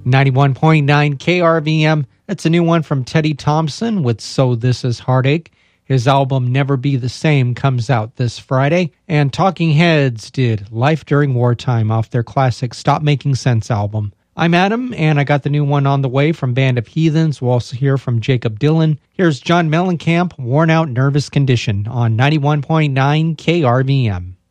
91.9 KRVM. That's a new one from Teddy Thompson with So This Is Heartache. His album Never Be the Same comes out this Friday. And Talking Heads did Life During Wartime off their classic Stop Making Sense album. I'm Adam, and I got the new one on the way from Band of Heathens. We'll also hear from Jacob Dylan. Here's John Mellencamp, Worn Out Nervous Condition on 91.9 KRVM.